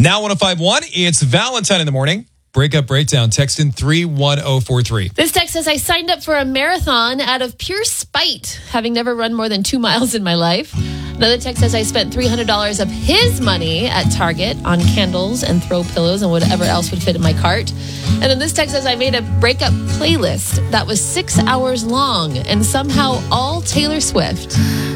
Now 105.1, it's Valentine in the morning. Breakup Breakdown, text in 31043. This text says, I signed up for a marathon out of pure spite, having never run more than 2 miles in my life. Another text says, I spent $300 of his money at Target on candles and throw pillows and whatever else would fit in my cart. And then this text says, I made a breakup playlist that was 6 hours long and somehow all Taylor Swift.